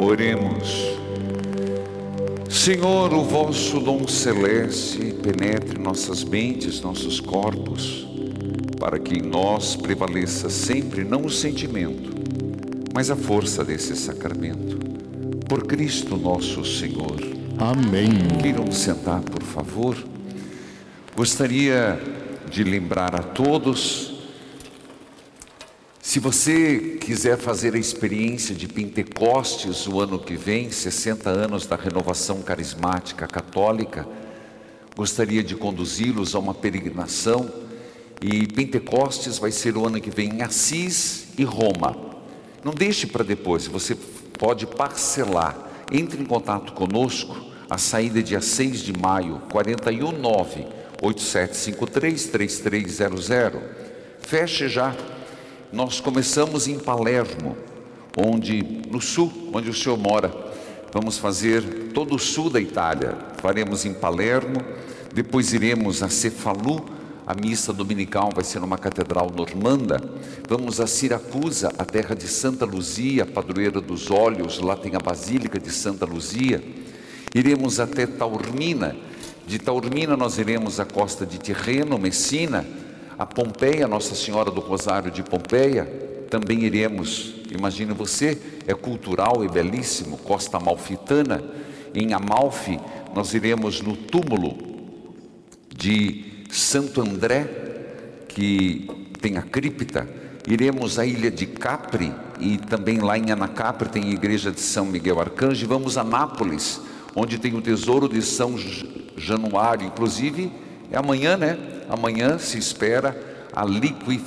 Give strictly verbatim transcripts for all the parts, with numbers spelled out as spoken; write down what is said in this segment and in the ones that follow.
Oremos. Senhor, o vosso dom celeste penetre nossas mentes, nossos corpos, para que em nós prevaleça sempre não o sentimento, mas a força desse sacramento. Por Cristo nosso Senhor. Amém. Queiram sentar, por favor. Gostaria de lembrar a todos, se você quiser fazer a experiência de Pentecostes o ano que vem, sessenta anos da renovação carismática católica, gostaria de conduzi-los a uma peregrinação, e Pentecostes vai ser o ano que vem em Assis e Roma. Não deixe para depois, você pode parcelar. Entre em contato conosco, a saída é dia seis de maio, quatro um nove, oito sete cinco três, três três zero zero. Feche já. Nós começamos em Palermo, onde, no sul, onde o senhor mora. Vamos fazer todo o sul da Itália. Faremos em Palermo, depois iremos a Cefalu, a missa dominical vai ser numa catedral normanda. Vamos a Siracusa, a terra de Santa Luzia, padroeira dos olhos, lá tem a Basílica de Santa Luzia. Iremos até Taormina, de Taormina nós iremos à costa de Tirreno, Messina, a Pompeia, Nossa Senhora do Rosário de Pompeia. Também iremos, imagine você, é cultural e belíssimo, Costa Amalfitana. Em Amalfi nós iremos no túmulo de Santo André, que tem a cripta. Iremos à ilha de Capri, e também lá em Anacapri tem a igreja de São Miguel Arcanjo. Vamos a Nápoles, onde tem o tesouro de São Januário. Inclusive é amanhã, né? Amanhã se espera a liquif...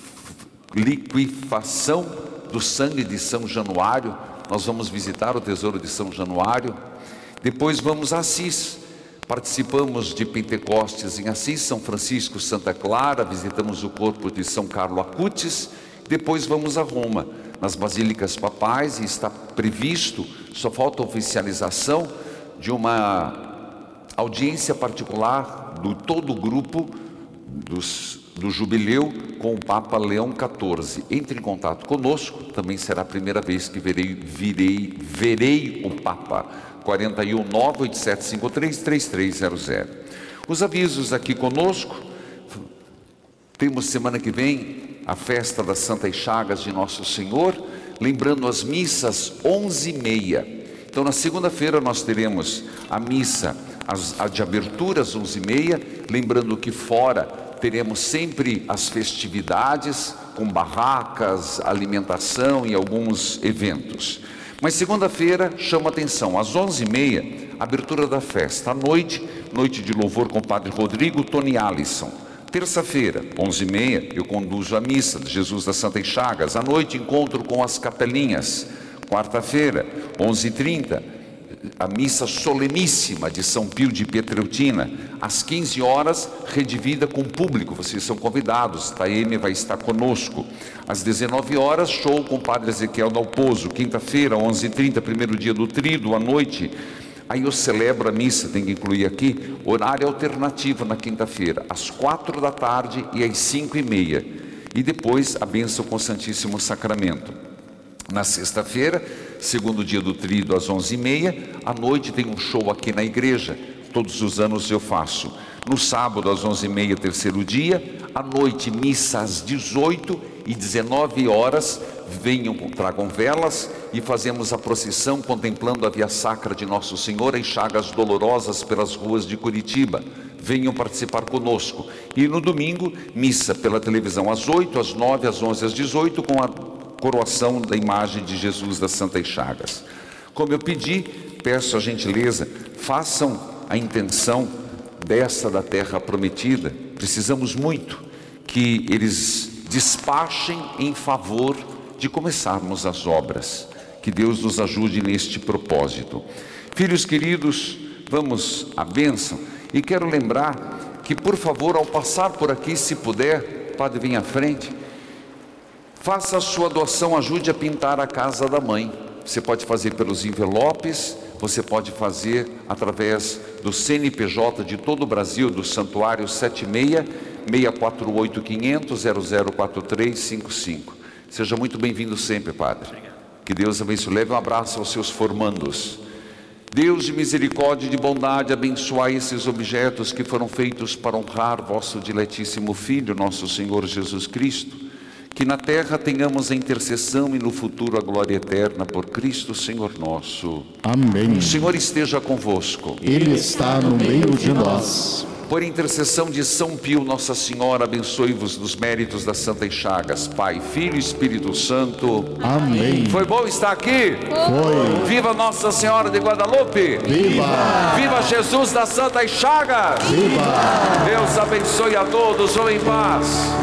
liquefação do sangue de São Januário. Nós vamos visitar o tesouro de São Januário. Depois vamos a Assis. Participamos de Pentecostes em Assis, São Francisco, Santa Clara, visitamos o corpo de São Carlo Acutis. Depois vamos a Roma, nas basílicas papais, e está previsto, só falta a oficialização de uma audiência particular do todo o grupo dos, do jubileu com o Papa Leão quatorze. Entre em contato conosco, também será a primeira vez que verei, virei, verei o Papa. quatro um nove, oito sete cinco três, três três zero zero. Os avisos aqui conosco. Temos semana que vem a festa das Santas Chagas de Nosso Senhor, lembrando as missas onze e meia. Então na segunda-feira nós teremos a missa as, a de abertura às onze e meia, lembrando que fora teremos sempre as festividades com barracas, alimentação e alguns eventos. Mas segunda-feira, chama atenção, às onze e meia, abertura da festa. À noite, noite de louvor com o Padre Rodrigo Tony Alisson. Terça-feira, onze e meia, eu conduzo a missa de Jesus das Santas Chagas. À noite, encontro com as capelinhas. Quarta-feira, onze e trinta, a missa soleníssima de São Pio de Pietreutina. Às quinze horas, redivida com o público, vocês são convidados, a Taeme vai estar conosco. Às dezenove horas, show com o Padre Ezequiel Dalpozo. Quinta-feira, onze e trinta, primeiro dia do tríduo, à noite. Aí eu celebro a missa, tem que incluir aqui, horário alternativo na quinta-feira, às quatro da tarde e às cinco e meia. E depois a bênção com o Santíssimo Sacramento. Na sexta-feira, segundo dia do tríduo, às onze e meia, à noite tem um show aqui na igreja. Todos os anos eu faço. No sábado, às onze e meia, terceiro dia. À noite, missa às dezoito e dezenove horas. Venham, tragam velas e fazemos a procissão contemplando a via sacra de Nosso Senhor em Chagas Dolorosas pelas ruas de Curitiba. Venham participar conosco. E no domingo, missa pela televisão às oito, às nove, às onze, às dezoito, com a coroação da imagem de Jesus das Santas Chagas. Como eu pedi, peço a gentileza, façam a intenção dessa da terra prometida. Precisamos muito que eles despachem em favor de começarmos as obras. Que Deus nos ajude neste propósito. Filhos queridos, vamos à bênção. E quero lembrar que, por favor, ao passar por aqui, se puder, Padre, vem à frente, faça a sua doação, ajude a pintar a casa da mãe. Você pode fazer pelos envelopes, você pode fazer através do C N P J de todo o Brasil, do Santuário sete seis, seis quatro oito, quinhentos, zero zero quatro três cinco cinco. Seja muito bem-vindo sempre, Padre. Obrigado. Que Deus abençoe. Leve um abraço aos seus formandos. Deus de misericórdia e de bondade, abençoai esses objetos que foram feitos para honrar vosso diletíssimo Filho, nosso Senhor Jesus Cristo. Que na terra tenhamos a intercessão e no futuro a glória eterna por Cristo Senhor nosso. Amém. O Senhor esteja convosco. Ele está no meio de nós. Por intercessão de São Pio, Nossa Senhora, abençoe-vos dos méritos das Santas Chagas, Pai, Filho e Espírito Santo. Amém. Foi bom estar aqui? Foi. Viva Nossa Senhora de Guadalupe! Viva! Viva Jesus das Santas Chagas! Viva! Deus abençoe a todos, vão em paz.